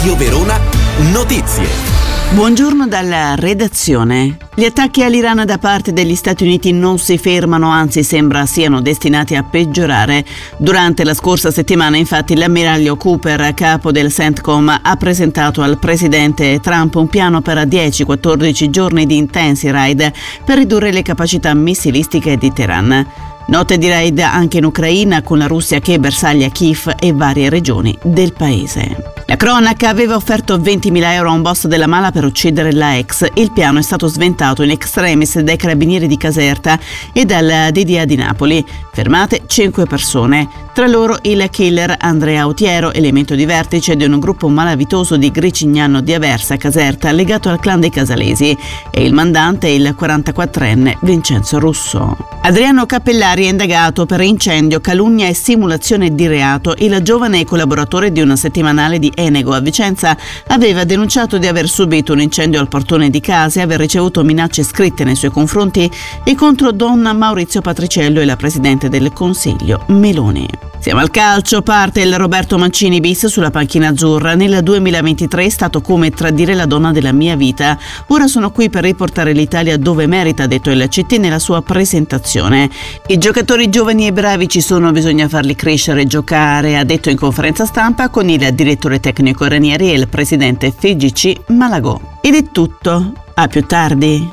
Radio Verona Notizie. Buongiorno dalla redazione. Gli attacchi all'Iran da parte degli Stati Uniti non si fermano, anzi sembra siano destinati a peggiorare. Durante la scorsa settimana, infatti, l'ammiraglio Cooper, capo del CENTCOM, ha presentato al presidente Trump un piano per 10-14 giorni di intensi raid per ridurre le capacità missilistiche di Teheran. Note di raid anche in Ucraina, con la Russia che bersaglia Kiev e varie regioni del paese. La cronaca aveva offerto 20.000 euro a un boss della mala per uccidere la ex. Il piano è stato sventato in extremis dai carabinieri di Caserta e dal DDA di Napoli. Fermate 5 persone, tra loro il killer Andrea Autiero, elemento di vertice di un gruppo malavitoso di Gricignano di Aversa, Caserta, legato al clan dei Casalesi, e il mandante, il 44enne Vincenzo Russo. Adriano Cappellari è indagato per incendio, calunnia e simulazione di reato. Il giovane collaboratore di un settimanale di Enego a Vicenza aveva denunciato di aver subito un incendio al portone di casa e aver ricevuto minacce scritte nei suoi confronti e contro don Maurizio Patriciello e la presidente del Consiglio Meloni. Siamo al calcio, parte il Roberto Mancini bis sulla panchina azzurra. Nel 2023 è stato come tradire la donna della mia vita. Ora sono qui per riportare l'Italia dove merita, ha detto il CT nella sua presentazione. I giocatori giovani e bravi ci sono, bisogna farli crescere e giocare, ha detto in conferenza stampa con il direttore tecnico Ranieri e il presidente FIGC Malagò. Ed è tutto, a più tardi.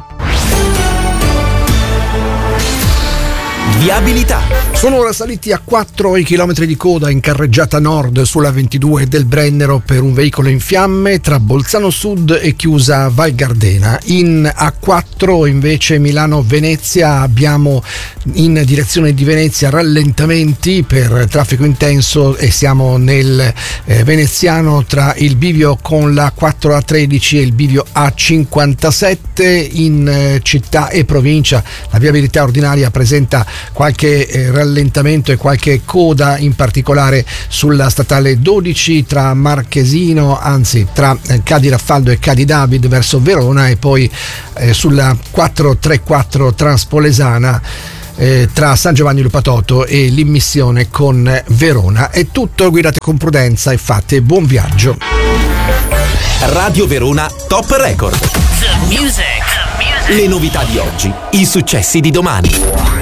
Viabilità. Sono ora saliti a 4 i chilometri di coda in carreggiata nord sulla 22 del Brennero per un veicolo in fiamme tra Bolzano Sud e chiusa Val Gardena. In A4 invece Milano-Venezia abbiamo in direzione di Venezia rallentamenti per traffico intenso e siamo nel veneziano tra il bivio con la 4A13 e il bivio A57. In città e provincia la viabilità ordinaria presenta qualche rallentamento e qualche coda, in particolare sulla statale 12 tra Marchesino, anzi tra Cadi Raffaldo e Cadi David verso Verona, e poi sulla 434 Transpolesana tra San Giovanni Lupatoto e l'immissione con Verona. È tutto, guidate con prudenza e fate buon viaggio. Radio Verona Top Record. The music. Le novità di oggi, i successi di domani.